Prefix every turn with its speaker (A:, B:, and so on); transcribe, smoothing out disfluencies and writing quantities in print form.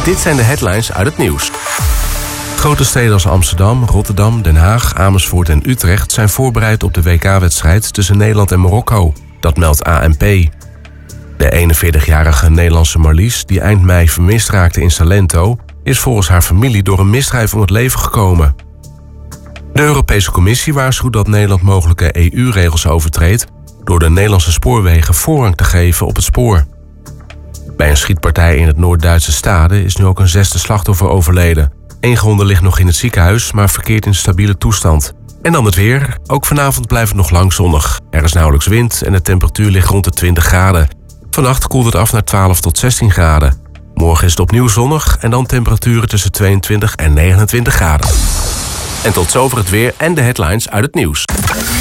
A: Dit zijn de headlines uit het nieuws. Grote steden als Amsterdam, Rotterdam, Den Haag, Amersfoort en Utrecht zijn voorbereid op de WK-wedstrijd tussen Nederland en Marokko. Dat meldt ANP. De 41-jarige Nederlandse Marlies, die eind mei vermist raakte in Salento, is volgens haar familie door een misdrijf om het leven gekomen. De Europese Commissie waarschuwt dat Nederland mogelijke EU-regels overtreedt door de Nederlandse spoorwegen voorrang te geven op het spoor. Bij een schietpartij in het Noord-Duitse Stade is nu ook een 6e slachtoffer overleden. 1 gewonde ligt nog in het ziekenhuis, maar verkeert in stabiele toestand. En dan het weer. Ook vanavond blijft het nog lang zonnig. Er is nauwelijks wind en de temperatuur ligt rond de 20 graden. Vannacht koelt het af naar 12 tot 16 graden. Morgen is het opnieuw zonnig en dan temperaturen tussen 22 en 29 graden. En tot zover het weer en de headlines uit het nieuws.